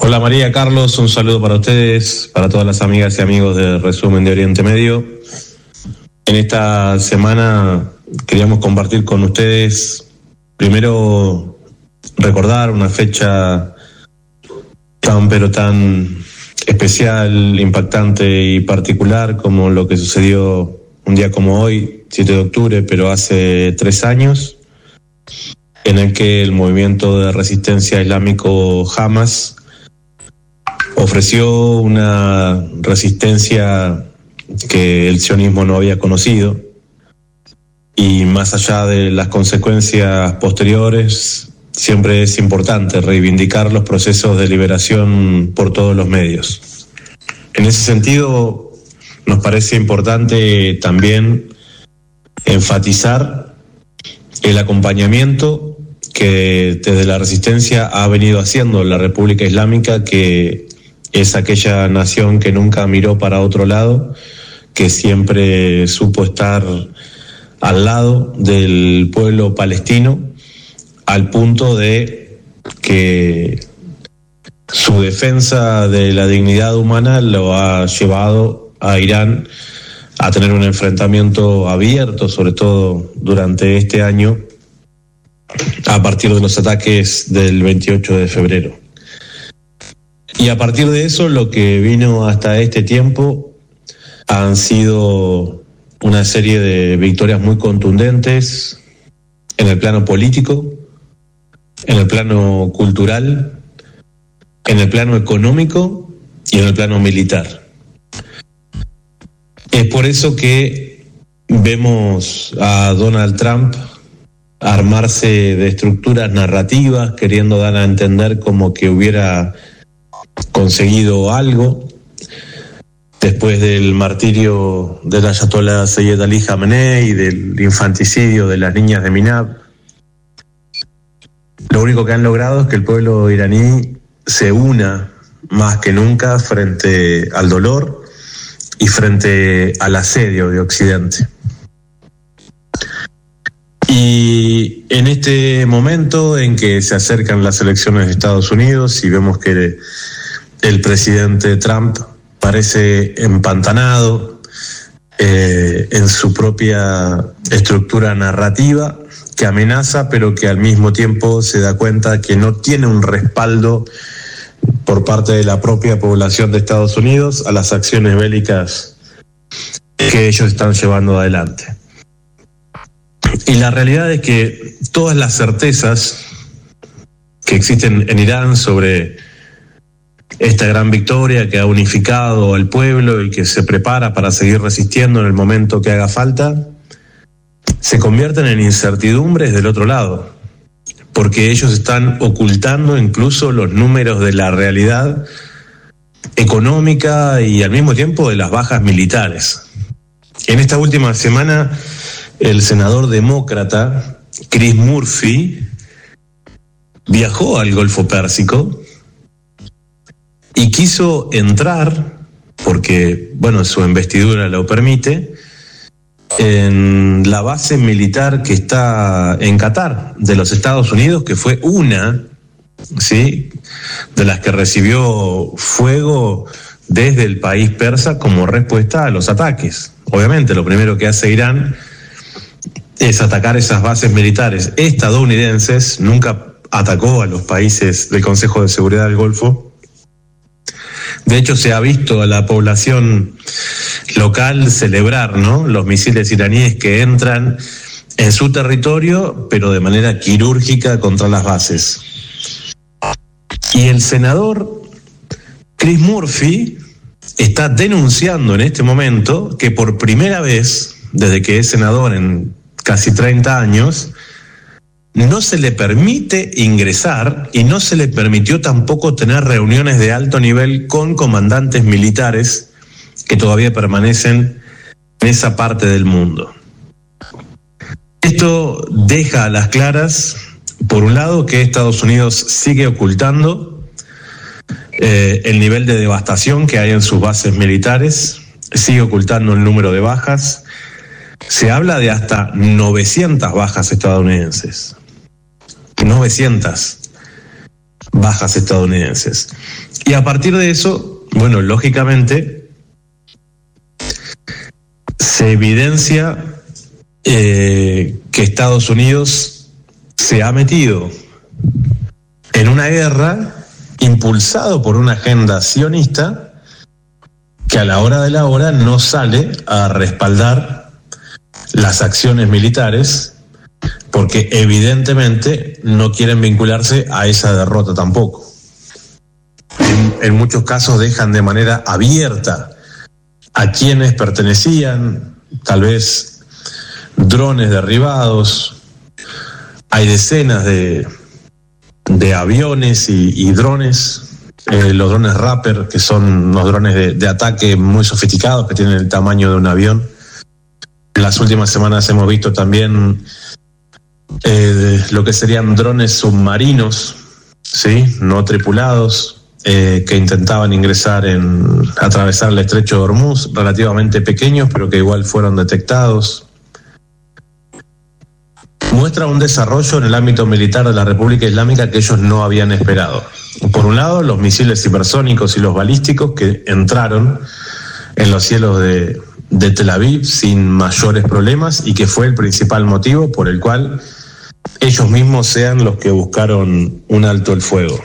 Hola María, Carlos, un saludo para ustedes, para todas las amigas y amigos de Resumen de Oriente Medio. En esta semana queríamos compartir con ustedes, primero, recordar una fecha tan especial, impactante y particular como lo que sucedió un día como hoy, 7 de octubre, pero hace 3 años, en el que el movimiento de resistencia islámico Hamas ofreció una resistencia que el sionismo no había conocido, y más allá de las consecuencias posteriores, siempre es importante reivindicar los procesos de liberación por todos los medios. En ese sentido, nos parece importante también enfatizar el acompañamiento que desde la resistencia ha venido haciendo la República Islámica, que es aquella nación que nunca miró para otro lado, que siempre supo estar al lado del pueblo palestino, al punto de que su defensa de la dignidad humana lo ha llevado a Irán a tener un enfrentamiento abierto, sobre todo durante este año, a partir de los ataques del 28 de febrero. Y a partir de eso, lo que vino hasta este tiempo han sido una serie de victorias muy contundentes en el plano político, en el plano cultural, en el plano económico y en el plano militar. Es por eso que vemos a Donald Trump armarse de estructuras narrativas, queriendo dar a entender como que hubiera conseguido algo después del martirio del ayatolá Seyed Ali Khamenei y del infanticidio de las niñas de Minab. Lo único que han logrado es que el pueblo iraní se una más que nunca frente al dolor y frente al asedio de Occidente. Y en este momento en que se acercan las elecciones de Estados Unidos y vemos que el presidente Trump parece empantanado en su propia estructura narrativa que amenaza, pero que al mismo tiempo se da cuenta que no tiene un respaldo por parte de la propia población de Estados Unidos a las acciones bélicas que ellos están llevando adelante. Y la realidad es que todas las certezas que existen en Irán sobre esta gran victoria que ha unificado al pueblo y que se prepara para seguir resistiendo en el momento que haga falta, se convierten en incertidumbres del otro lado, porque ellos están ocultando incluso los números de la realidad económica y al mismo tiempo de las bajas militares. En esta última semana, el senador demócrata Chris Murphy viajó al Golfo Pérsico y quiso entrar, porque su investidura lo permite, en la base militar que está en Qatar, de los Estados Unidos, que fue una, ¿sí?, de las que recibió fuego desde el país persa como respuesta a los ataques. Obviamente, lo primero que hace Irán es atacar esas bases militares estadounidenses. Nunca atacó a los países del Consejo de Seguridad del Golfo. De hecho, se ha visto a la población local celebrar, ¿no?, los misiles iraníes que entran en su territorio, pero de manera quirúrgica contra las bases. Y el senador Chris Murphy está denunciando en este momento que por primera vez, desde que es senador en casi 30 años, no se le permite ingresar y no se le permitió tampoco tener reuniones de alto nivel con comandantes militares que todavía permanecen en esa parte del mundo. Esto deja a las claras, por un lado, que Estados Unidos sigue ocultando el nivel de devastación que hay en sus bases militares, sigue ocultando el número de bajas. Se habla de hasta 900 bajas estadounidenses. 900. bajas estadounidenses. Y a partir de eso, bueno, lógicamente, se evidencia que Estados Unidos se ha metido en una guerra impulsado por una agenda sionista que a la hora de la hora no sale a respaldar las acciones militares, porque evidentemente no quieren vincularse a esa derrota tampoco. En muchos casos dejan de manera abierta a quienes pertenecían, tal vez drones derribados, hay decenas de aviones y drones, los drones Raptor, que son unos drones de ataque muy sofisticados que tienen el tamaño de un avión. En las últimas semanas hemos visto también lo que serían drones submarinos, ¿sí?, no tripulados, que intentaban atravesar el estrecho de Hormuz, relativamente pequeños, pero que igual fueron detectados. Muestra un desarrollo en el ámbito militar de la República Islámica que ellos no habían esperado. Por un lado, los misiles hipersónicos y los balísticos que entraron en los cielos de Tel Aviv sin mayores problemas, y que fue el principal motivo por el cual ellos mismos sean los que buscaron un alto el fuego.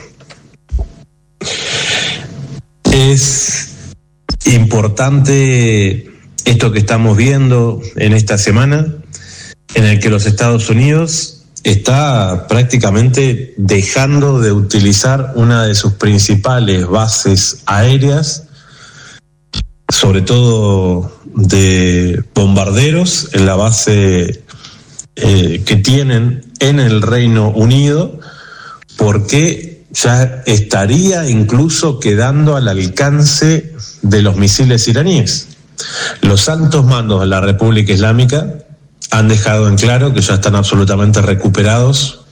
Es importante esto que estamos viendo en esta semana, en el que los Estados Unidos está prácticamente dejando de utilizar una de sus principales bases aéreas, sobre todo de bombarderos, en la base que tienen en el Reino Unido, porque ya estaría incluso quedando al alcance de los misiles iraníes. Los altos mandos de la República Islámica han dejado en claro que ya están absolutamente recuperados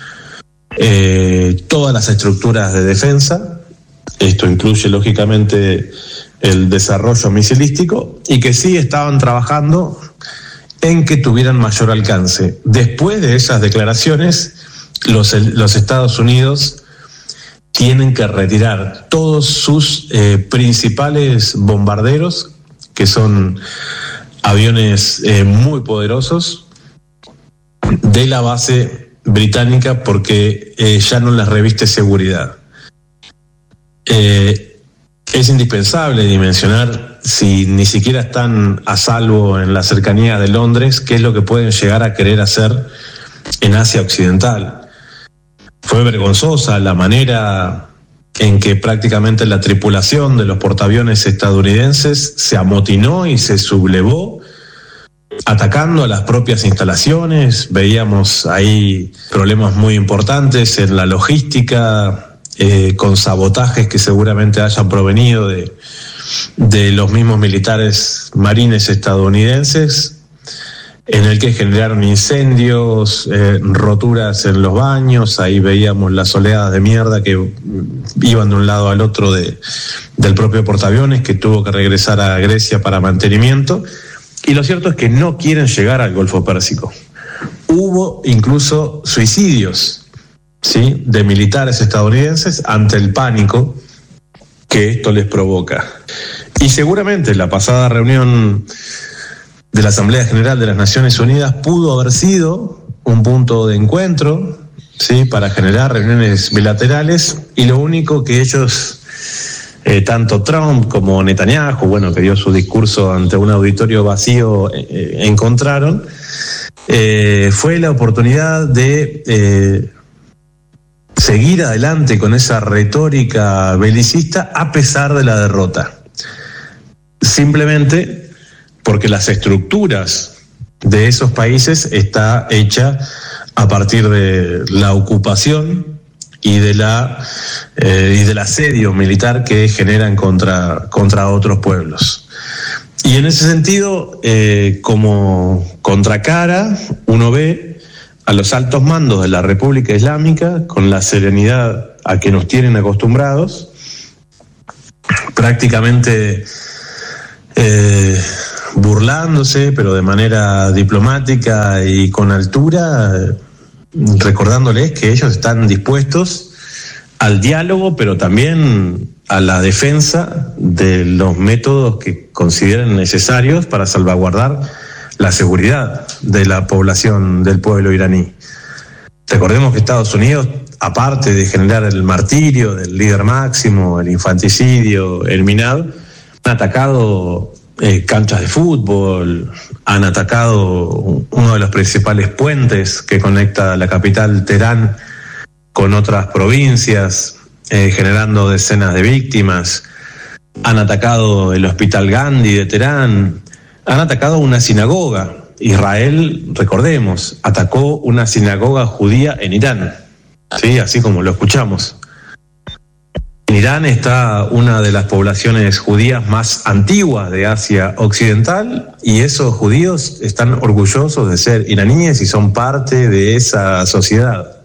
todas las estructuras de defensa. Esto incluye lógicamente el desarrollo misilístico, y que sí estaban trabajando en que tuvieran mayor alcance. Después de esas declaraciones, los Estados Unidos tienen que retirar todos sus principales bombarderos, que son aviones muy poderosos, de la base británica, porque ya no les reviste seguridad. Es indispensable dimensionar, si ni siquiera están a salvo en la cercanía de Londres, qué es lo que pueden llegar a querer hacer en Asia Occidental. Fue vergonzosa la manera en que prácticamente la tripulación de los portaaviones estadounidenses se amotinó y se sublevó, atacando a las propias instalaciones. Veíamos ahí problemas muy importantes en la logística, con sabotajes que seguramente hayan provenido de los mismos militares marines estadounidenses, en el que generaron incendios, roturas en los baños. Ahí veíamos las oleadas de mierda que iban de un lado al otro del propio portaaviones, que tuvo que regresar a Grecia para mantenimiento. Y lo cierto es que no quieren llegar al Golfo Pérsico. Hubo incluso suicidios, ¿sí?, de militares estadounidenses ante el pánico que esto les provoca. Y seguramente la pasada reunión de la Asamblea General de las Naciones Unidas pudo haber sido un punto de encuentro, ¿sí?, para generar reuniones bilaterales, y lo único que ellos, tanto Trump como Netanyahu, bueno, que dio su discurso ante un auditorio vacío, encontraron, fue la oportunidad de seguir adelante con esa retórica belicista a pesar de la derrota. Simplemente porque las estructuras de esos países está hecha a partir de la ocupación y del asedio militar que generan contra otros pueblos. Y en ese sentido, como contracara, uno ve a los altos mandos de la República Islámica con la serenidad a que nos tienen acostumbrados, prácticamente burlándose, pero de manera diplomática y con altura, recordándoles que ellos están dispuestos al diálogo, pero también a la defensa de los métodos que consideren necesarios para salvaguardar la seguridad de la población del pueblo iraní. Recordemos que Estados Unidos, aparte de generar el martirio del líder máximo, el infanticidio, el minado, han atacado canchas de fútbol, han atacado uno de los principales puentes que conecta la capital Teherán con otras provincias, generando decenas de víctimas. Han atacado el hospital Gandhi de Teherán, han atacado una sinagoga. Israel, recordemos, atacó una sinagoga judía en Irán, ¿sí? Así como lo escuchamos. En Irán está una de las poblaciones judías más antiguas de Asia Occidental, y esos judíos están orgullosos de ser iraníes y son parte de esa sociedad.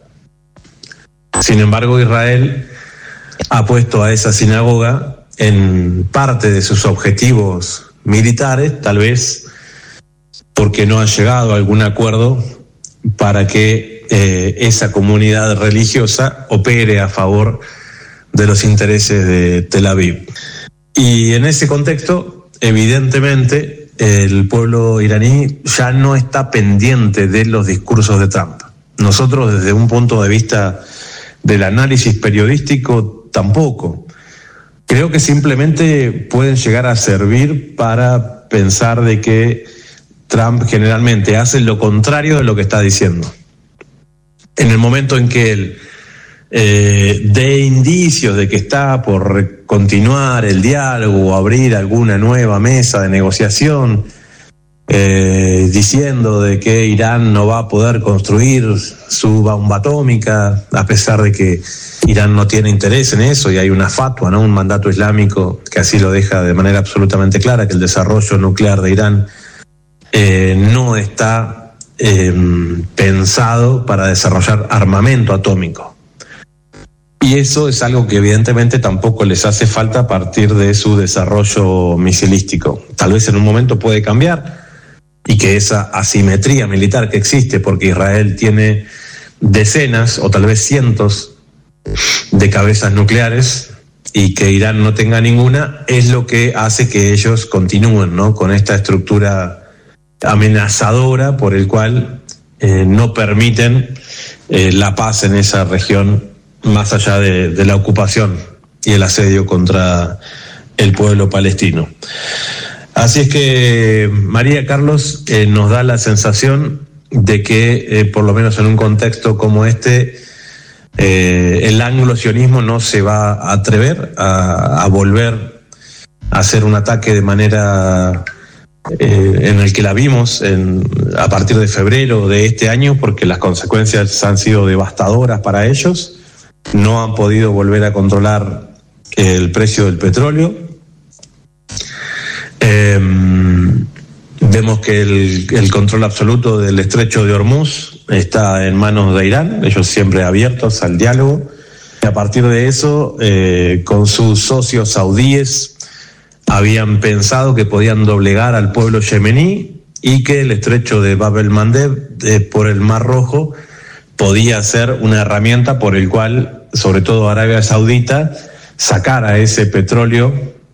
Sin embargo, Israel ha puesto a esa sinagoga en parte de sus objetivos militares, tal vez porque no ha llegado a algún acuerdo para que esa comunidad religiosa opere a favor de los intereses de Tel Aviv. Y en ese contexto, evidentemente, el pueblo iraní ya no está pendiente de los discursos de Trump. Nosotros, desde un punto de vista del análisis periodístico, tampoco. Creo que simplemente pueden llegar a servir para pensar de que Trump generalmente hace lo contrario de lo que está diciendo. En el momento en que él dé indicios de que está por continuar el diálogo o abrir alguna nueva mesa de negociación, diciendo de que Irán no va a poder construir su bomba atómica, a pesar de que Irán no tiene interés en eso, y hay una fatwa, ¿no? Un mandato islámico que así lo deja de manera absolutamente clara, que el desarrollo nuclear de Irán no está pensado para desarrollar armamento atómico. Y eso es algo que evidentemente tampoco les hace falta a partir de su desarrollo misilístico. Tal vez en un momento puede cambiar, y que esa asimetría militar que existe, porque Israel tiene decenas o tal vez cientos de cabezas nucleares y que Irán no tenga ninguna, es lo que hace que ellos continúen, ¿no?, con esta estructura amenazadora por el cual no permiten la paz en esa región, más allá de la ocupación y el asedio contra el pueblo palestino. Así es que, María Carlos, nos da la sensación de que, por lo menos en un contexto como este, el anglo-sionismo no se va a atrever a volver a hacer un ataque de manera en el que la vimos a partir de febrero de este año, porque las consecuencias han sido devastadoras para ellos. No han podido volver a controlar el precio del petróleo. Vemos que el control absoluto del estrecho de Hormuz está en manos de Irán, ellos siempre abiertos al diálogo. Y a partir de eso, con sus socios saudíes, habían pensado que podían doblegar al pueblo yemení y que el estrecho de Bab el-Mandeb por el Mar Rojo podía ser una herramienta por el cual, sobre todo Arabia Saudita, sacara ese petróleo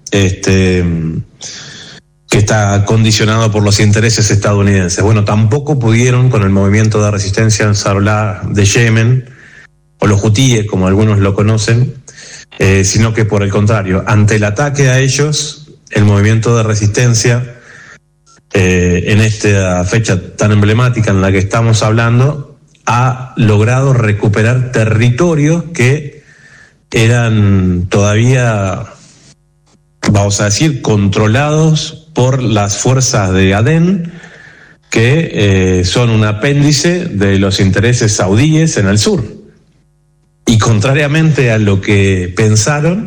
que está condicionado por los intereses estadounidenses. Bueno, tampoco pudieron con el movimiento de resistencia Ansarullah de Yemen, o los hutíes, como algunos lo conocen, sino que por el contrario, ante el ataque a ellos, el movimiento de resistencia, en esta fecha tan emblemática en la que estamos hablando, ha logrado recuperar territorios que eran todavía, vamos a decir, controlados por las fuerzas de Adén, que son un apéndice de los intereses saudíes en el sur. Y contrariamente a lo que pensaron,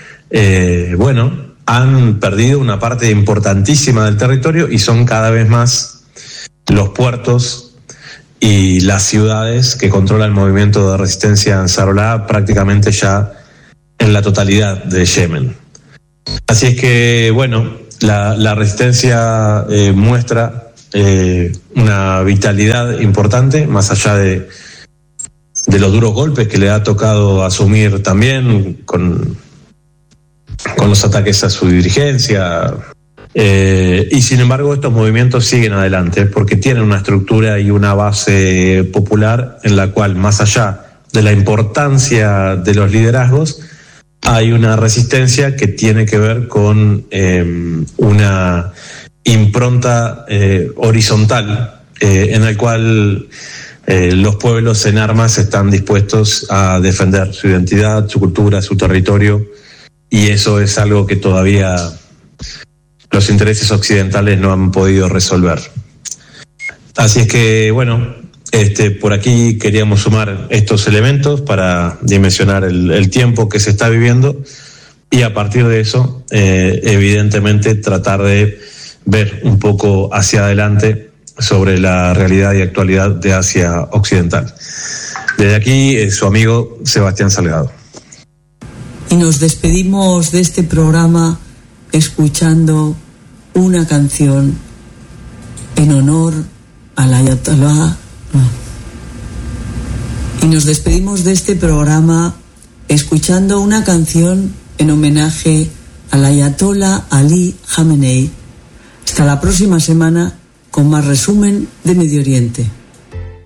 han perdido una parte importantísima del territorio y son cada vez más los puertos y las ciudades que controla el movimiento de resistencia Ansarullah prácticamente ya en la totalidad de Yemen. Así es que, la resistencia muestra una vitalidad importante, más allá de los duros golpes que le ha tocado asumir también con los ataques a su dirigencia. Y sin embargo estos movimientos siguen adelante porque tienen una estructura y una base popular en la cual, más allá de la importancia de los liderazgos, hay una resistencia que tiene que ver con una impronta horizontal en la cual los pueblos en armas están dispuestos a defender su identidad, su cultura, su territorio, y eso es algo que todavía los intereses occidentales no han podido resolver. Así es que, bueno, por aquí queríamos sumar estos elementos para dimensionar el tiempo que se está viviendo y a partir de eso, evidentemente, tratar de ver un poco hacia adelante sobre la realidad y actualidad de Asia Occidental. Desde aquí, su amigo Sebastián Salgado. Y nos despedimos de este programa escuchando una canción en honor al Ayatollah. Y nos despedimos de este programa escuchando una canción en homenaje al Ayatollah Ali Khamenei. Hasta la próxima semana con más resumen de Medio Oriente.